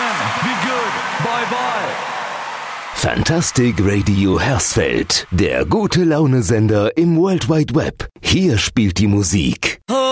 man, be good, bye bye. Fantastic Radio Hersfeld, der gute Laune-Sender im World Wide Web. Hier spielt die Musik.